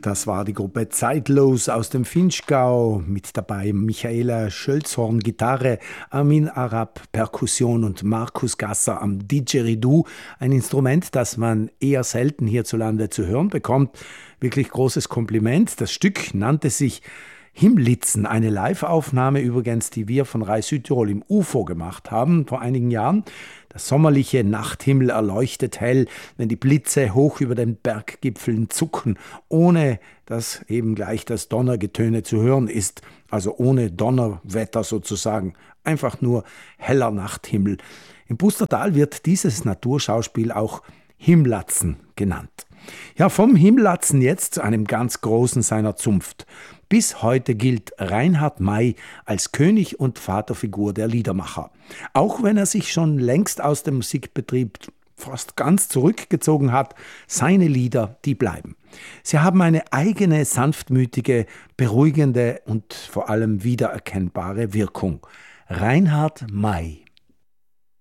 Das war die Gruppe Zeitlos aus dem Vinschgau, mit dabei Michaela Schölzhorn Gitarre, Armin Arab Perkussion und Markus Gasser am Didgeridoo, ein Instrument, das man eher selten hierzulande zu hören bekommt. Wirklich großes Kompliment. Das Stück nannte sich Himmlitzen, eine Live-Aufnahme übrigens, die wir von Rai Südtirol im UFO gemacht haben vor einigen Jahren. Der sommerliche Nachthimmel erleuchtet hell, wenn die Blitze hoch über den Berggipfeln zucken, ohne dass eben gleich das Donnergetöne zu hören ist, also ohne Donnerwetter sozusagen, einfach nur heller Nachthimmel. Im Pustertal wird dieses Naturschauspiel auch Himmlatzen genannt. Ja, vom Himmlatzen jetzt zu einem ganz großen seiner Zunft. Bis heute gilt Reinhard May als König und Vaterfigur der Liedermacher. Auch wenn er sich schon längst aus dem Musikbetrieb fast ganz zurückgezogen hat, seine Lieder, die bleiben. Sie haben eine eigene, sanftmütige, beruhigende und vor allem wiedererkennbare Wirkung. Reinhard May.